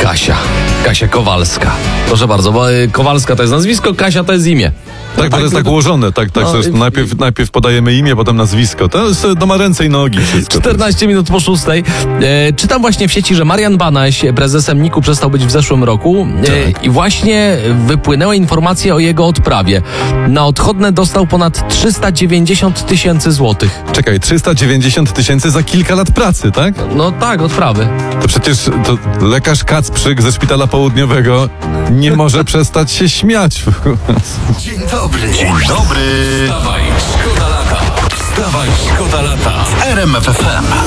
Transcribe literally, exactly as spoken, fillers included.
Kasia. Kasia Kowalska. Proszę bardzo, bo y, Kowalska to jest nazwisko, Kasia to jest imię. Tak, bo to jest tak ułożone, tak, tak, No, zresztą i- najpierw, najpierw podajemy imię, potem nazwisko. To jest, to ma ręce i nogi wszystko. czternaście minut po szóstej. E, czytam właśnie w sieci, że Marian Banaś, prezesem niku, przestał być w zeszłym roku e, Tak. i właśnie wypłynęły informacje o jego odprawie. Na odchodne dostał ponad trzysta dziewięćdziesiąt tysięcy złotych. Czekaj, trzysta dziewięćdziesiąt tysięcy za kilka lat pracy, tak? No tak, odprawy. To przecież to lekarz Kacprzyk ze Szpitala Południowego nie może przestać się śmiać. Dzień dobry. Dzień dobry. Wstawaj, szkoda lata. Wstawaj, szkoda lata. W R M F F M.